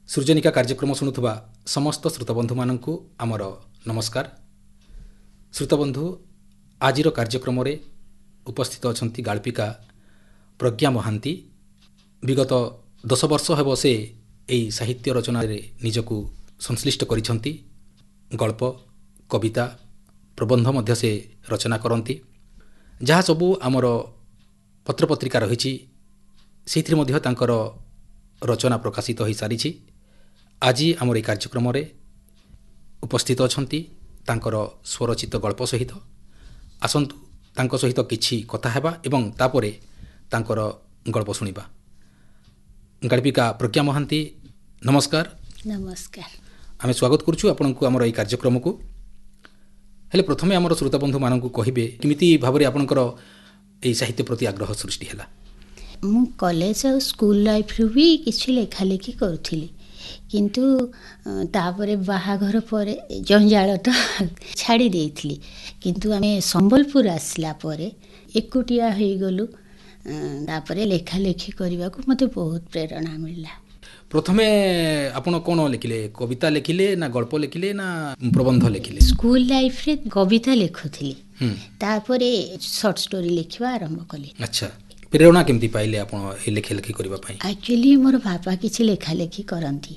ସୃଜନିକା କାର୍ଯ୍ୟକ୍ରମ ଶୁଣୁଥିବା ସମସ୍ତ ଶ୍ରୋତବନ୍ଧୁମାନଙ୍କୁ ଆମର ନମସ୍କାର। ଶ୍ରୋତବନ୍ଧୁ, ଆଜିର କାର୍ଯ୍ୟକ୍ରମରେ ଉପସ୍ଥିତ ଅଛନ୍ତି ଗାଳ୍ପିକା ପ୍ରଜ୍ଞା ମହାନ୍ତି। ବିଗତ 10 ବର୍ଷ ହେବ ସେ ଏହି ସାହିତ୍ୟ ରଚନାରେ ନିଜକୁ ସଂଶ୍ଳିଷ୍ଟ କରିଛନ୍ତି। ଗଳ୍ପ, କବିତା, ପ୍ରବନ୍ଧ ମଧ୍ୟ ସେ ରଚନା କରନ୍ତି। ଯାହା ସବୁ ଆମର ପତ୍ରପତ୍ରିକା ରହିଛି ସେଇଥିରେ ମଧ୍ୟ ତାଙ୍କର ରଚନା ପ୍ରକାଶିତ ହୋଇସାରିଛି। ଆଜି ଆମର ଏହି କାର୍ଯ୍ୟକ୍ରମରେ ଉପସ୍ଥିତ ଅଛନ୍ତି ତାଙ୍କର ସ୍ୱରଚିତ ଗଳ୍ପ ସହିତ। ଆସନ୍ତୁ ତାଙ୍କ ସହିତ କିଛି କଥା ହେବା ଏବଂ ତାପରେ ତାଙ୍କର ଗଳ୍ପ ଶୁଣିବା। ଗାଳ୍ପିକା ପ୍ରଜ୍ଞା ମହାନ୍ତି, ନମସ୍କାର। ନମସ୍କାର। ଆମେ ସ୍ୱାଗତ କରୁଛୁ ଆପଣଙ୍କୁ ଆମର ଏହି କାର୍ଯ୍ୟକ୍ରମକୁ। ହେଲେ ପ୍ରଥମେ ଆମର ଶ୍ରୋତାବନ୍ଧୁମାନଙ୍କୁ କହିବେ କେମିତି ଭାବରେ ଆପଣଙ୍କର ଏହି ସାହିତ୍ୟ ପ୍ରତି ଆଗ୍ରହ ସୃଷ୍ଟି ହେଲା? ମୁଁ କଲେଜ ଆଉ ସ୍କୁଲ ଲାଇଫ୍ରୁ ବି କିଛି ଲେଖାଲେଖି କରୁଥିଲି, କିନ୍ତୁ ତାପରେ ବାହାଘର ପରେ ଜଞ୍ଜାଳଟା ଛାଡ଼ି ଦେଇଥିଲି। କିନ୍ତୁ ଆମେ ସମ୍ବଲପୁର ଆସିଲା ପରେ ଏକୁଟିଆ ହୋଇଗଲୁ। ତାପରେ ଲେଖାଲେଖି କରିବାକୁ ମୋତେ ବହୁତ ପ୍ରେରଣା ମିଳିଲା। ପ୍ରଥମେ ଆପଣ କ'ଣ ଲେଖିଲେ? କବିତା ଲେଖିଲେ ନା ଗଳ୍ପ ଲେଖିଲେ ନା ପ୍ରବନ୍ଧ ଲେଖିଲେ? ସ୍କୁଲ ଲାଇଫ୍ରେ କବିତା ଲେଖୁଥିଲି, ତାପରେ ସର୍ଟ ଷ୍ଟୋରି ଲେଖିବା ଆରମ୍ଭ କଲି। ଆଚ୍ଛା, ପ୍ରେରଣା କେମିତି ପାଇଲେ ଆପଣ ଏ ଲେଖାଲେଖି କରିବା ପାଇଁ? ଆକ୍ଚୁଆଲି ମୋର ବାପା କିଛି ଲେଖାଲେଖି କରନ୍ତି।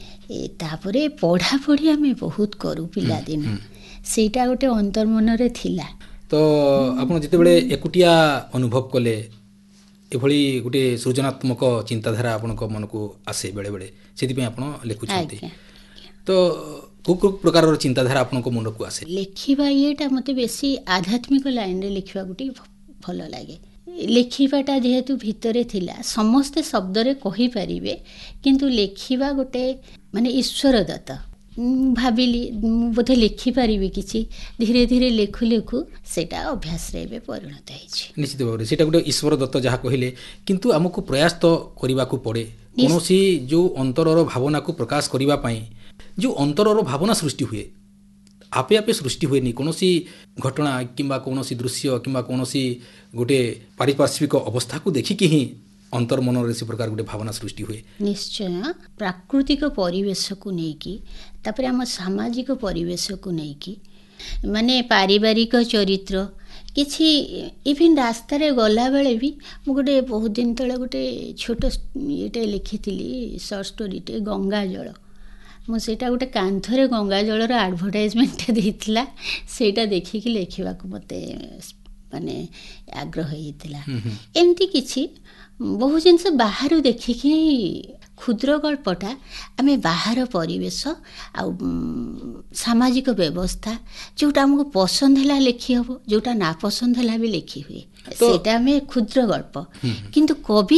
ତାପରେ ପଢ଼ାପଢ଼ି ଆମେ ବହୁତ କରୁ ପିଲାଦିନ। ସେଇଟା ଗୋଟେ ଅନ୍ତର୍ମନରେ ଥିଲା। ତ ଆପଣ ଯେତେବେଳେ ଏକୁଟିଆ ଅନୁଭବ କଲେ ଏଭଳି ଗୋଟେ ସୃଜନାତ୍ମକ ଚିନ୍ତାଧାରା ଆପଣଙ୍କ ମନକୁ ଆସେ ବେଳେବେଳେ, ସେଥିପାଇଁ ଆପଣ ଲେଖୁଛନ୍ତି। ତ କେଉଁ ପ୍ରକାରର ଚିନ୍ତାଧାରା ଆପଣଙ୍କ ମନକୁ ଆସେ? ଲେଖିବା ଇଏଟା ମୋତେ ବେଶୀ ଆଧ୍ୟାତ୍ମିକ ଲାଇନରେ ଲେଖିବାକୁ ଟିକେ ଭଲ ଲାଗେ। ଲେଖିବାଟା ଯେହେତୁ ଭିତରେ ଥିଲା, ସମସ୍ତେ ଶବ୍ଦରେ କହିପାରିବେ, କିନ୍ତୁ ଲେଖିବା ଗୋଟେ ମାନେ ଈଶ୍ୱର ଦତ୍ତ। ଭାବିଲି ମୁଁ ବୋଧେ ଲେଖିପାରିବି କିଛି। ଧୀରେ ଧୀରେ ଲେଖୁ ଲେଖୁ ସେଇଟା ଅଭ୍ୟାସରେ ଏବେ ପରିଣତ ହେଇଛି। ନିଶ୍ଚିତ ଭାବରେ ସେଇଟା ଗୋଟେ ଈଶ୍ୱର ଦତ୍ତ ଯାହା କହିଲେ, କିନ୍ତୁ ଆମକୁ ପ୍ରୟାସ ତ କରିବାକୁ ପଡ଼େ। କୌଣସି ଯେଉଁ ଅନ୍ତରର ଭାବନାକୁ ପ୍ରକାଶ କରିବା ପାଇଁ ଯେଉଁ ଅନ୍ତରର ଭାବନା ସୃଷ୍ଟି ହୁଏ, ଆପେ ଆପେ ସୃଷ୍ଟି ହୁଏନି। କୌଣସି ଘଟଣା କିମ୍ବା କୌଣସି ଦୃଶ୍ୟ କିମ୍ବା କୌଣସି ଗୋଟେ ପାରିପାର୍ଶ୍ୱିକ ଅବସ୍ଥାକୁ ଦେଖିକି ହିଁ ଅନ୍ତର୍ମନରେ ସେ ପ୍ରକାର ଗୋଟେ ଭାବନା ସୃଷ୍ଟି ହୁଏ। ନିଶ୍ଚୟ ପ୍ରାକୃତିକ ପରିବେଶକୁ ନେଇକି, ତାପରେ ଆମ ସାମାଜିକ ପରିବେଶକୁ ନେଇକି, ମାନେ ପାରିବାରିକ ଚରିତ୍ର କିଛି, ଇଭିନ୍ ରାସ୍ତାରେ ଗଲାବେଳେ ବି ମୁଁ ଗୋଟେ ବହୁତ ଦିନ ତଳେ ଗୋଟେ ଛୋଟ ଇଏଟେ ଲେଖିଥିଲି, ସର୍ଟ ଷ୍ଟୋରିଟେ, ଗଙ୍ଗା ଜଳ। ମୁଁ ସେଇଟା ଗୋଟେ କାନ୍ଥରେ ଗଙ୍ଗା ଜଳର ଆଡ଼ଭର୍ଟାଇଜମେଣ୍ଟଟା ଦେଇଥିଲା। ସେଇଟା ଦେଖିକି ଲେଖିବାକୁ ମୋତେ ମାନେ ଆଗ୍ରହ ହେଇଥିଲା। ଏମିତି କିଛି ବହୁ ଜିନିଷ ବାହାରୁ ଦେଖିକି, କ୍ଷୁଦ୍ର ଗଳ୍ପଟା ଆମେ ବାହାର ପରିବେଶ ଆଉ ସାମାଜିକ ବ୍ୟବସ୍ଥା, ଯେଉଁଟା ଆମକୁ ପସନ୍ଦ ହେଲା ଲେଖି ହେବ, ଯେଉଁଟା ନା ପସନ୍ଦ ହେଲା ବି ଲେଖି ହୁଏ। ସେଇଟା ଆମେ କ୍ଷୁଦ୍ର ଗଳ୍ପ। କିନ୍ତୁ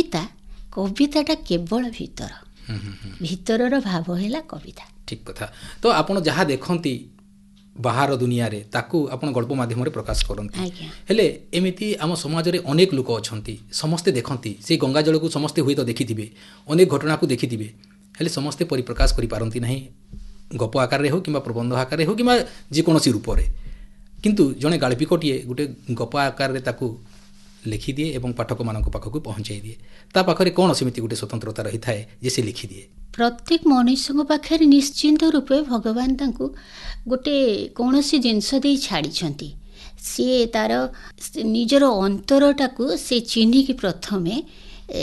କବିତାଟା କେବଳ ଭିତରର ଭାବ ହେଲା କବିତା। ଠିକ୍ କଥା। ତ ଆପଣ ଯାହା ଦେଖନ୍ତି ବାହାର ଦୁନିଆରେ ତାକୁ ଆପଣ ଗଳ୍ପ ମାଧ୍ୟମରେ ପ୍ରକାଶ କରନ୍ତି। ହେଲେ ଏମିତି ଆମ ସମାଜରେ ଅନେକ ଲୋକ ଅଛନ୍ତି, ସମସ୍ତେ ଦେଖନ୍ତି ସେଇ ଗଙ୍ଗା ଜଳକୁ, ସମସ୍ତେ ହୁଏତ ଦେଖିଥିବେ, ଅନେକ ଘଟଣାକୁ ଦେଖିଥିବେ, ହେଲେ ସମସ୍ତେ ପରିପ୍ରକାଶ କରିପାରନ୍ତି ନାହିଁ, ଗପ ଆକାରରେ ହେଉ କିମ୍ବା ପ୍ରବନ୍ଧ ଆକାରରେ ହେଉ କିମ୍ବା ଯେକୌଣସି ରୂପରେ। କିନ୍ତୁ ଜଣେ ଗାଳ୍ପିକଟିଏ ଗୋଟେ ଗପ ଆକାରରେ ତାକୁ ଲେଖିଦିଏ ଏବଂ ପାଠକମାନଙ୍କ ପାଖକୁ ପହଞ୍ଚାଇ ଦିଏ। ତା ପାଖରେ କ'ଣ ସେମିତି ଗୋଟେ ସ୍ୱତନ୍ତ୍ରତା ରହିଥାଏ ଯେ ସେ ଲେଖିଦିଏ? ପ୍ରତ୍ୟେକ ମଣିଷଙ୍କ ପାଖରେ ନିଶ୍ଚିନ୍ତ ରୂପେ ଭଗବାନ ତାଙ୍କୁ ଗୋଟେ କୌଣସି ଜିନିଷ ଦେଇ ଛାଡ଼ିଛନ୍ତି। ସିଏ ତାର ନିଜର ଅନ୍ତରଟାକୁ ସେ ଚିହ୍ନିକି ପ୍ରଥମେ